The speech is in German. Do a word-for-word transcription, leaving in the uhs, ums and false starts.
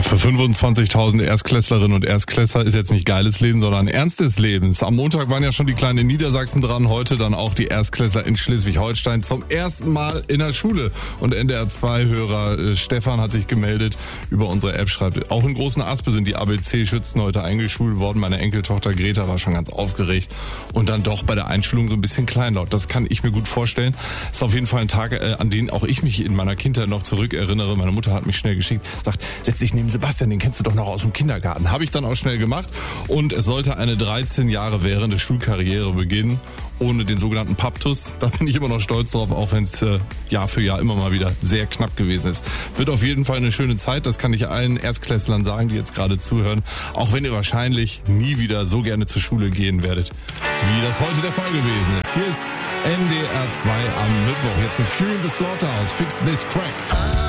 für fünfundzwanzigtausend Erstklässlerinnen und Erstklässler ist jetzt nicht geiles Leben, sondern ernstes Lebens. Am Montag waren ja schon die Kleinen in Niedersachsen dran, heute dann auch die Erstklässler in Schleswig-Holstein zum ersten Mal in der Schule. Und N D R zwei Hörer äh, Stefan hat sich gemeldet über unsere App, schreibt, auch in Großen Aspe sind die A B C-Schützen heute eingeschult worden. Meine Enkeltochter Greta war schon ganz aufgeregt und dann doch bei der Einschulung so ein bisschen kleinlaut. Das kann ich mir gut vorstellen. Das ist auf jeden Fall ein Tag, äh, an den auch ich mich in meiner Kindheit noch zurückerinnere. Meine Mutter hat mich schnell geschickt, sagt, setz dich neben Sebastian, den kennst du doch noch aus dem Kindergarten. Habe ich dann auch schnell gemacht und es sollte eine dreizehn Jahre währende Schulkarriere beginnen, ohne den sogenannten Paptus. Da bin ich immer noch stolz drauf, auch wenn es äh, Jahr für Jahr immer mal wieder sehr knapp gewesen ist. Wird auf jeden Fall eine schöne Zeit, das kann ich allen Erstklässlern sagen, die jetzt gerade zuhören, auch wenn ihr wahrscheinlich nie wieder so gerne zur Schule gehen werdet, wie das heute der Fall gewesen ist. Hier ist N D R zwei am Mittwoch, jetzt mit Fury in the Slaughterhouse, Fix This Track.